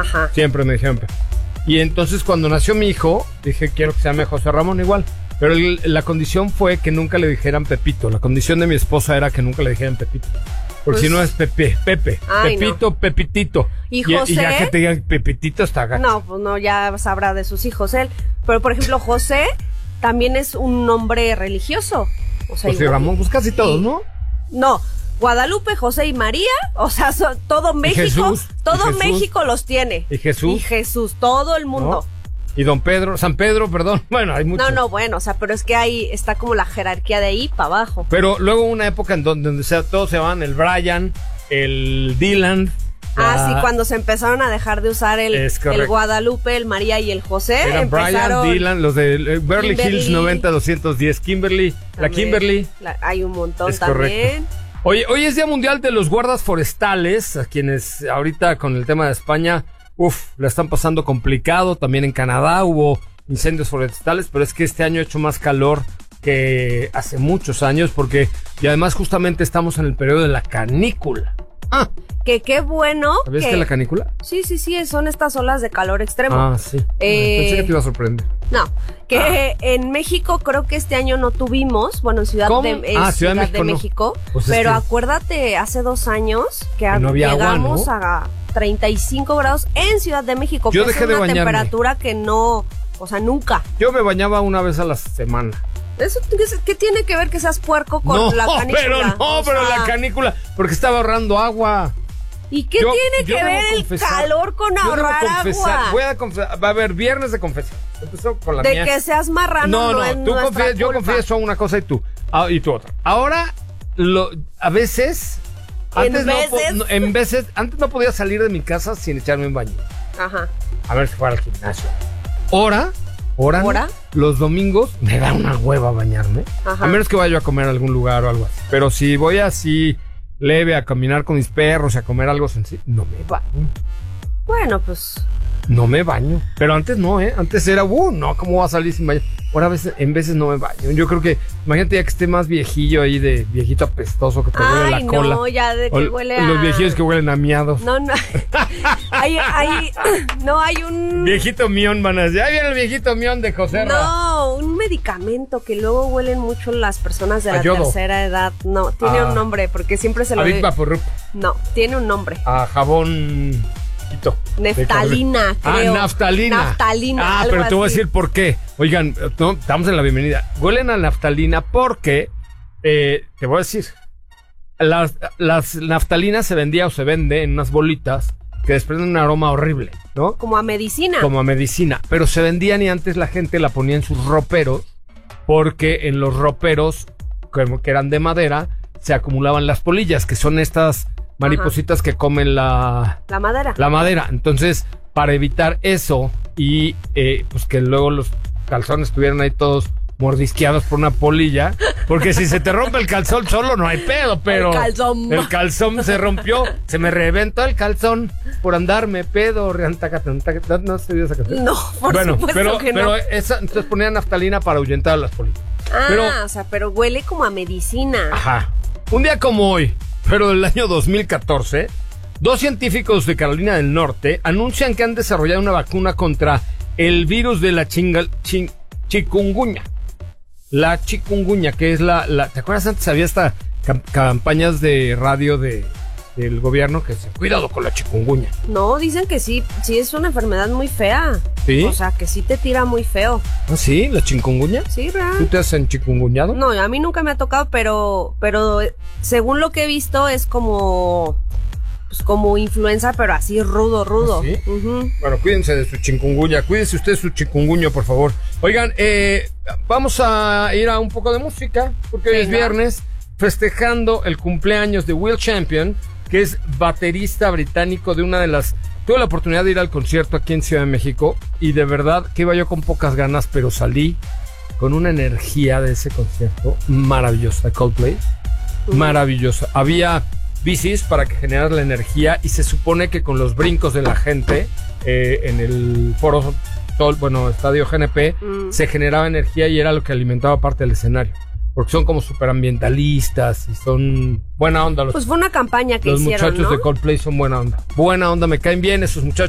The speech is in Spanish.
Ajá. Siempre me dijeron Pepe. Y entonces cuando nació mi hijo, dije, quiero que se llame José Ramón igual. Pero la condición fue que nunca le dijeran Pepito. La condición de mi esposa era que nunca le dijeran Pepito. Porque Pues, si no es Pepe. Ay, Pepito, no. Pepitito. ¿Y José? ya que te digan Pepitito está gacho. No, pues no, ya sabrá de sus hijos él. Pero, por ejemplo, José también es un nombre religioso. O sea, José Ramón, pues casi todos, ¿no? No, Guadalupe, José y María, o sea, todo México, Jesús, todo México los tiene. Y Jesús. Y Jesús, todo el mundo. ¿No? Y Don Pedro, San Pedro, perdón. Bueno, hay muchos. No, bueno, o sea, pero es que ahí está como la jerarquía de ahí para abajo. Pero luego una época en donde todos se van, el Brian, el Dylan. Sí, cuando se empezaron a dejar de usar el Guadalupe, el María y el José. Era Brian, Dylan, los de Beverly Hills 90-210, Kimberly, también, la Kimberly. Hay un montón es también. Correcto. Oye, hoy es Día Mundial de los Guardas Forestales, a quienes ahorita con el tema de España, la están pasando complicado. También en Canadá hubo incendios forestales, pero es que este año ha hecho más calor que hace muchos años, y además justamente estamos en el periodo de la canícula. Que qué bueno. ¿Sabías que la canícula? Sí, son estas olas de calor extremo. Sí. Pensé que te iba a sorprender. No, en México creo que este año no tuvimos, bueno, en Ciudad de México, pues pero acuérdate, hace 2 años que no llegamos a 35 grados en Ciudad de México. Yo dejé de bañarme. Una temperatura que no, o sea, nunca. Yo me bañaba una vez a la semana. ¿Eso qué tiene que ver que seas puerco con la canícula? Pero la canícula, porque estaba ahorrando agua. ¿Y qué tiene que ver el calor con ahorrar agua? Voy a confesar, va a haber viernes de confesión. Empezó con la mía. De que seas marrano. Yo confieso una cosa y tú otra. Ahora, a veces... Antes no podía salir de mi casa sin echarme un baño. Ajá. A ver si fuera al gimnasio. Ahora, los domingos me da una hueva bañarme. Ajá. A menos que vaya a comer a algún lugar o algo así. Pero si voy así leve a caminar con mis perros, a comer algo sencillo, no me baño. Bueno, pues... No me baño. Pero antes no, Antes era, no, ¿cómo va a salir sin baño? Ahora en veces no me baño. Yo creo que, imagínate ya que esté más viejillo ahí, de viejito apestoso que te huele la cola. No, ya de que huele a... Los viejillos que huelen a miados. No. hay un... Viejito mión, van a decir. Ahí viene el viejito mión de José Ra. No, un medicamento que luego huelen mucho las personas de la tercera edad. No, tiene un nombre, porque siempre se lo... Avic Vaporrup. No, tiene un nombre. Jabón... Neftalina, creo. Naftalina. Pero te voy a decir por qué. Oigan, estamos en la bienvenida. Huelen a naftalina porque, te voy a decir, las naftalinas se vendía o se vende en unas bolitas que desprenden un aroma horrible, ¿no? Como a medicina. Pero se vendían y antes la gente la ponía en sus roperos porque en los roperos, como que eran de madera, se acumulaban las polillas, que son estas... maripositas que comen la madera. La madera. Entonces, para evitar eso y pues que luego los calzones estuvieran ahí todos mordisqueados por una polilla, porque si se te rompe el calzón solo no hay pedo, pero el calzón se rompió, se me reventó el calzón por andarme pedo, no se dio esa canción. No, por supuesto que no. Pero entonces ponían naftalina para ahuyentar a las polillas. Pero huele como a medicina. Ajá. Un día como hoy, pero del año 2014, 2 científicos de Carolina del Norte anuncian que han desarrollado una vacuna contra el virus de la chikungunya. La chikungunya, que es ¿te acuerdas antes había hasta campañas de radio del gobierno que decían, cuidado con la chikungunya? No, dicen que sí es una enfermedad muy fea. ¿Sí? O sea, que sí te tira muy feo. ¿Ah, sí? ¿La chikungunya? Sí, ¿verdad? ¿Tú te has enchikunguñado? No, a mí nunca me ha tocado, pero según lo que he visto es como influenza, pero así rudo. ¿Ah, sí? Uh-huh. Bueno, cuídense de su chikungunya, cuídense usted de su chikunguño, por favor. Oigan, vamos a ir a un poco de música, porque hoy es viernes, festejando el cumpleaños de Will Champion, que es baterista británico de una de las... Tuve la oportunidad de ir al concierto aquí en Ciudad de México y de verdad que iba yo con pocas ganas, pero salí con una energía de ese concierto maravillosa. Coldplay, maravillosa. Había bicis para que generara la energía y se supone que con los brincos de la gente en el foro, Estadio GNP, se generaba energía y era lo que alimentaba parte del escenario. Porque son como superambientalistas y son buena onda. Pues fue una campaña que hicieron, los muchachos ¿no? de Coldplay son buena onda. Buena onda, me caen bien esos muchachos.